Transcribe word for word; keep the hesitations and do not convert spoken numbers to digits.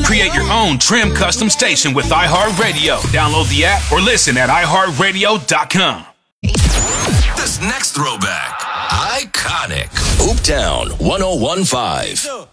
Create your own trim custom station with iHeartRadio. Download the app or listen at i heart radio dot com. This next throwback, iconic. Ooptown one oh one point five.